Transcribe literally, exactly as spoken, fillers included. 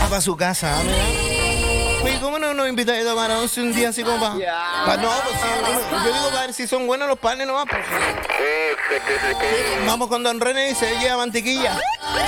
para su casa, ¿verdad? Oye, ¿cómo no nos invitáis a tomar once un día así como para...? Pa, no, pues sí, yo digo para ver si son buenos los panes nomás. Pues. Vamos con Don René y se lleva mantequilla.